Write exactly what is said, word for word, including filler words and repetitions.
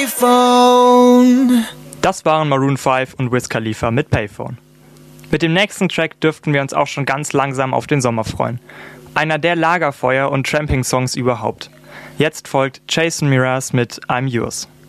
Das waren Maroon fünf und Wiz Khalifa mit Payphone. Mit dem nächsten Track dürften wir uns auch schon ganz langsam auf den Sommer freuen. Einer der Lagerfeuer- und Tramping-Songs überhaupt. Jetzt folgt Jason Mraz mit I'm Yours.